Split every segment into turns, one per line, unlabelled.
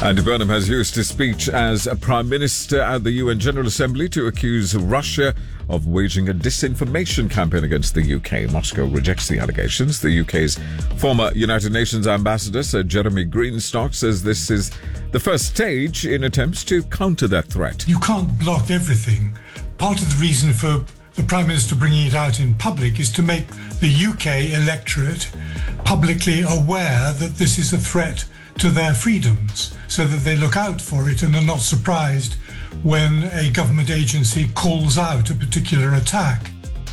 Andy Burnham has used his speech as a Prime Minister at the UN General Assembly to accuse Russia of waging a disinformation campaign against the UK. Moscow rejects the allegations. The UK's former United Nations ambassador, Sir Jeremy Greenstock, says this is the first stage in attempts to counter that threat.
You can't block everything. Part of the reason for the Prime Minister bringing it out in public is to make the UK electorate publicly aware that this is a threat to their freedoms, so that they look out for it and are not surprised when a government agency calls out a particular attack.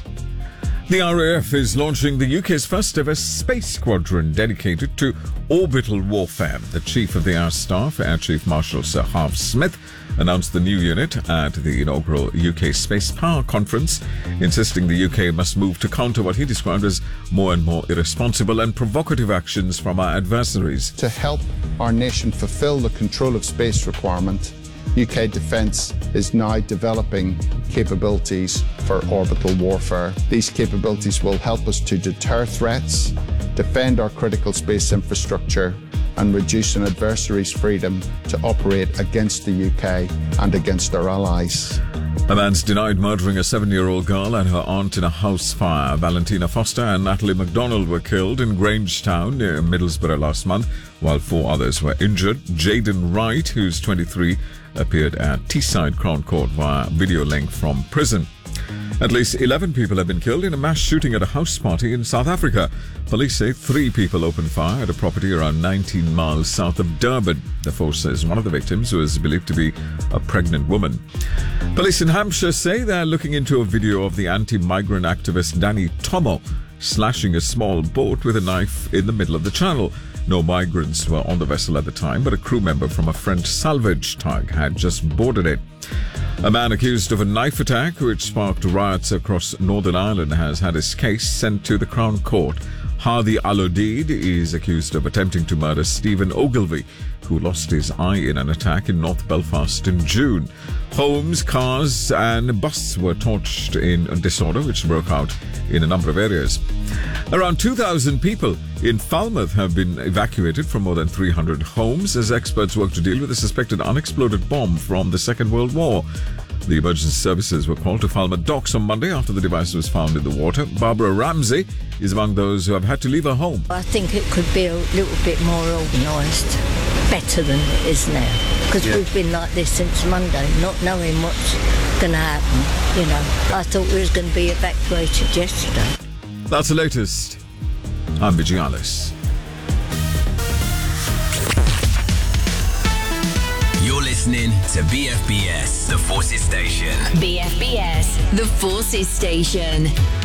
The RAF is launching the UK's first ever space squadron dedicated to orbital warfare. The Chief of the Air Staff, Air Chief Marshal Sir Harv Smith, announced the new unit at the inaugural UK Space Power Conference, insisting the UK must move to counter what he described as more and more irresponsible and provocative actions from our adversaries.
To help our nation fulfil the control of space requirement, UK Defence is now developing capabilities for orbital warfare. These capabilities will help us to deter threats, defend our critical space infrastructure, and reduce an adversary's freedom to operate against the UK and against our allies.
A man's denied murdering a 7-year-old girl and her aunt in a house fire. Valentina Foster and Natalie MacDonald were killed in Grangetown near Middlesbrough last month, while 4 others were injured. Jaden Wright, who's 23, appeared at Teesside Crown Court via video link from prison. At least 11 people have been killed in a mass shooting at a house party in South Africa. Police say 3 people opened fire at a property around 19 miles south of Durban. The force says one of the victims was believed to be a pregnant woman. Police in Hampshire say they're looking into a video of the anti-migrant activist Danny Tomo slashing a small boat with a knife in the middle of the channel. No migrants were on the vessel at the time, but a crew member from a French salvage tug had just boarded it. A man accused of a knife attack which sparked riots across Northern Ireland has had his case sent to the Crown Court. Hadi Al-Odid is accused of attempting to murder Stephen Ogilvie, who lost his eye in an attack in North Belfast in June. Homes, cars and buses were torched in disorder which broke out in a number of areas. Around 2,000 people in Falmouth have been evacuated from more than 300 homes as experts work to deal with a suspected unexploded bomb from the Second World War. The emergency services were called to Falmouth docks on Monday after the device was found in the water. Barbara Ramsey is among those who have had to leave her home.
I think it could be a little bit more organised, better than it is now. Because we've been like this since Monday, not knowing what's going to happen, you know. I thought we was going to be evacuated yesterday.
That's the latest. I'm Vijay Alice.
You're listening to BFBS, The Forces Station.
BFBS, The Forces Station.